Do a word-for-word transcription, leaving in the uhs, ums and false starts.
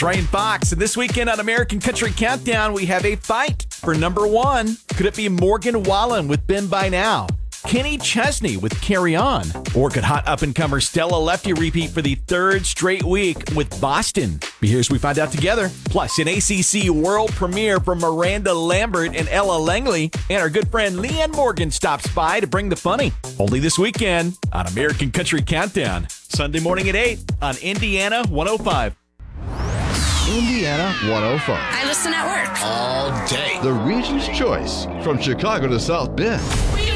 It's Ryan Fox, and this weekend on American Country Countdown, we have a fight for number one. Could it be Morgan Wallen with Been By Now? Kenny Chesney with Carry On? Or could hot up-and-comer Stella Lefty repeat for the third straight week with Boston? But here's we find out together. Plus, an A C C world premiere from Miranda Lambert and Ella Langley. And our good friend Leanne Morgan stops by to bring the funny. Only this weekend on American Country Countdown. Sunday morning at eight on Indiana one oh five. Indiana one oh five. I listen at work. All day. The region's choice from Chicago to South Bend.